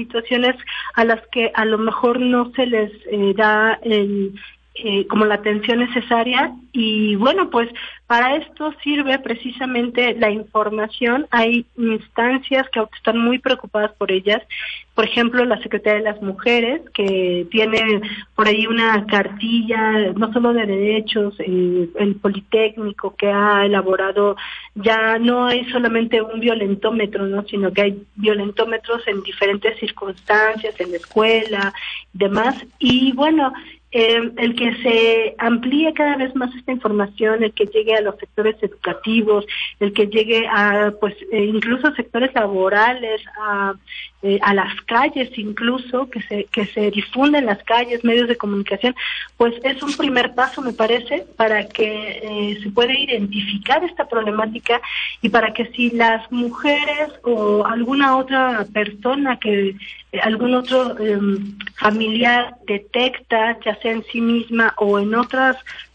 situaciones a las que a lo mejor no se les da como la atención necesaria, y bueno, pues para esto sirve precisamente la información. Hay instancias que están muy preocupadas por ellas, por ejemplo la Secretaría de las Mujeres, que tiene por ahí una cartilla no solo de derechos, el Politécnico que ha elaborado, ya no hay solamente un violentómetro, ¿no?, sino que hay violentómetros en diferentes circunstancias, en la escuela y demás, y bueno, el que se amplíe cada vez más esta información, el que llegue a los sectores educativos, el que llegue a incluso a sectores laborales, a las calles incluso, que se difunda en las calles, medios de comunicación, pues es un primer paso, me parece, para que se pueda identificar esta problemática, y para que si las mujeres o alguna otra persona algún otro familiar detecta, ya sea en sí misma o en otras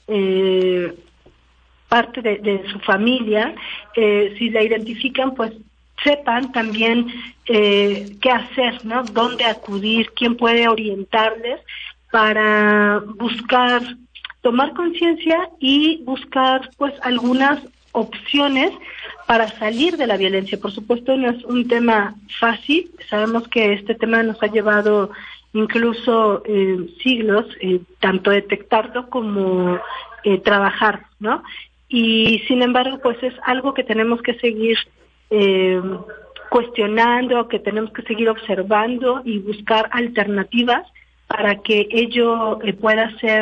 parte de su familia, si la identifican, pues sepan también qué hacer, ¿no?, dónde acudir, quién puede orientarles para tomar conciencia y buscar pues algunas opciones para salir de la violencia. Por supuesto no es un tema fácil, sabemos que este tema nos ha llevado incluso siglos, tanto detectarlo como trabajar, ¿no? Y sin embargo pues es algo que tenemos que seguir cuestionando, que tenemos que seguir observando y buscar alternativas para que ello pueda ser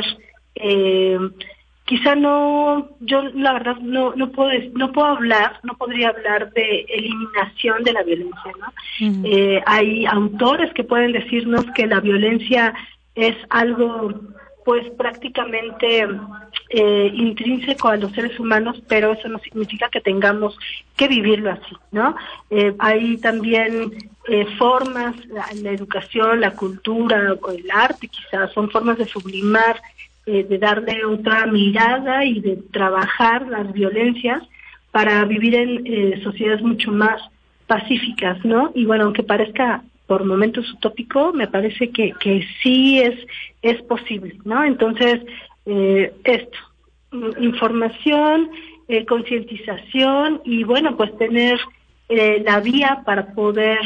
quizá no, yo la verdad no podría hablar de eliminación de la violencia, ¿no? Uh-huh. Hay autores que pueden decirnos que la violencia es algo pues prácticamente intrínseco a los seres humanos, pero eso no significa que tengamos que vivirlo así, ¿no? Hay también formas, la educación, la cultura, o el arte quizás, son formas de sublimar, de darle otra mirada y de trabajar las violencias para vivir en sociedades mucho más pacíficas, ¿no? Y bueno, aunque parezca por momentos utópico, me parece que sí es posible, ¿no? Entonces, esto, información, concientización y bueno, pues tener la vía para poder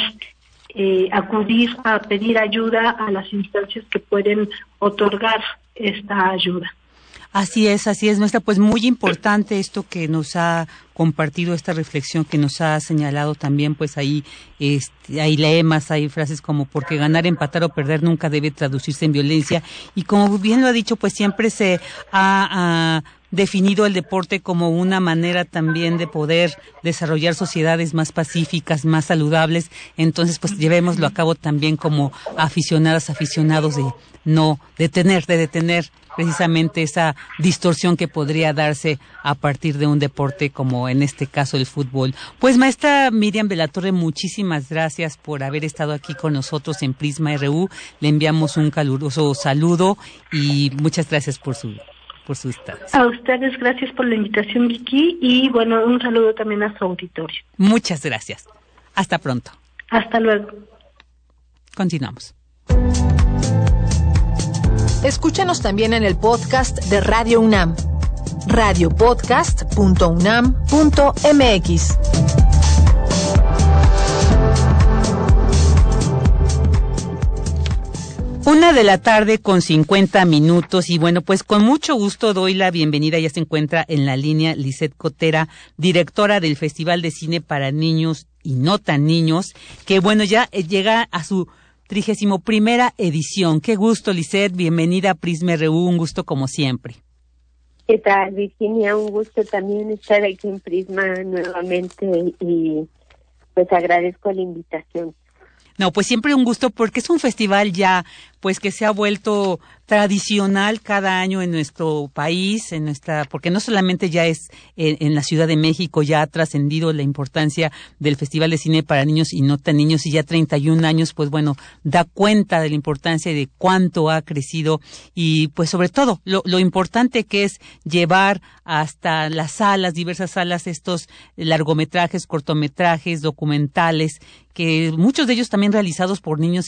acudir a pedir ayuda a las instancias que pueden otorgar esta ayuda. Así es, maestra, pues muy importante esto que nos ha compartido, esta reflexión que nos ha señalado también, pues ahí hay lemas, hay frases como porque ganar, empatar o perder nunca debe traducirse en violencia, y como bien lo ha dicho, pues siempre se ha definido el deporte como una manera también de poder desarrollar sociedades más pacíficas, más saludables. Entonces pues llevémoslo a cabo también como aficionados de detener precisamente esa distorsión que podría darse a partir de un deporte como en este caso el fútbol. Pues maestra Miriam de la Torre, muchísimas gracias por haber estado aquí con nosotros en Prisma RU. Le enviamos un caluroso saludo y muchas gracias por su estancia. A ustedes, gracias por la invitación, Vicky, y bueno, un saludo también a su auditorio. Muchas gracias. Hasta pronto. Hasta luego. Continuamos. Escúchanos también en el podcast de Radio UNAM, radiopodcast.unam.mx. Una de la tarde con 50 minutos y bueno, pues con mucho gusto doy la bienvenida, ya se encuentra en la línea Lisette Cotera, directora del Festival de Cine para Niños y No Tan Niños, que bueno, ya llega a su 31ª edición. Qué gusto, Lisette, bienvenida a Prisma RU, un gusto como siempre. ¿Qué tal, Virginia? Un gusto también estar aquí en Prisma nuevamente y pues agradezco la invitación. No, pues siempre un gusto porque es un festival ya pues que se ha vuelto tradicional cada año en nuestro país, porque no solamente ya es en la Ciudad de México, ya ha trascendido la importancia del Festival de Cine para Niños y No Tan Niños, y ya 31 años, pues bueno, da cuenta de la importancia y de cuánto ha crecido, y pues sobre todo lo importante que es llevar hasta las salas, diversas salas, estos largometrajes, cortometrajes, documentales, que muchos de ellos también realizados por niños